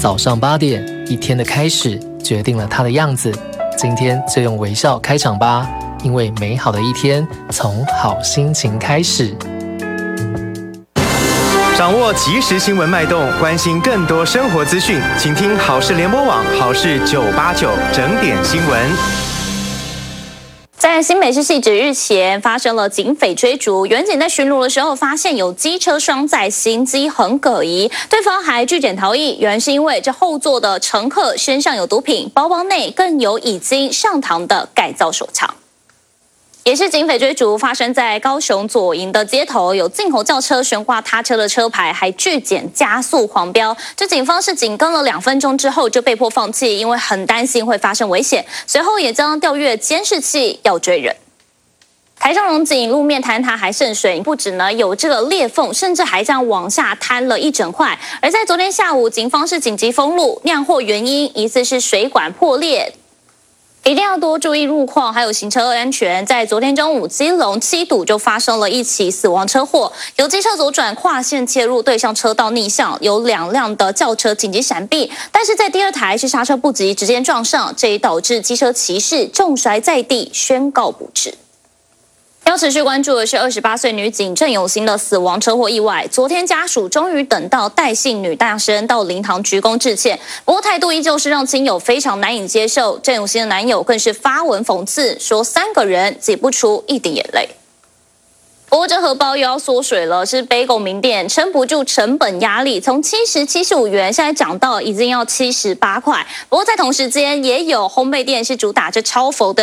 早上8点，一天的开始决定了它的样子。今天就用微笑开场吧，因为美好的一天从好心情开始。 掌握即时新闻脉动，关心更多生活资讯，请听好事联播网好事989整点新闻。 在新北市汐止日前发生了警匪追逐，员警在巡逻的时候发现有机车双载行迹很可疑，对方还拒检逃逸，原来是因为这后座的乘客身上有毒品，包包内更有已经上膛的改造手枪。也是警匪追逐，发生在高雄左营的街头，有进口轿车悬挂他车的车牌，还拒检加速狂飙。这警方是紧跟了2分钟之后就被迫放弃，因为很担心会发生危险。随后也将调阅监视器要追人。台中龙井路面坍塌还渗水，不止呢有这个裂缝，甚至还这样往下坍了一整块。而在昨天下午，警方是紧急封路，酿祸原因疑似是水管破裂。一定要多注意路况，还有行车安全。在昨天中午，基隆七堵就发生了一起死亡车祸，有机车左转跨线切入对向车道逆向，有2辆的轿车紧急闪避，但是在第2台是刹车不及，直接撞上，这也导致机车骑士重摔在地，宣告不治。要持续关注的是28岁女警郑永欣的死亡车祸意外。昨天家属终于等到戴姓女大生到灵堂鞠躬致歉，不过态度依旧是让亲友非常难以接受。郑永欣的男友更是发文讽刺，说3个人挤不出一滴眼泪。不过这荷包又要缩水了，是Bagel名店撑不住成本压力，从70、75元现在涨到已经要78块。不过在同时间，也有烘焙店是主打这超佛的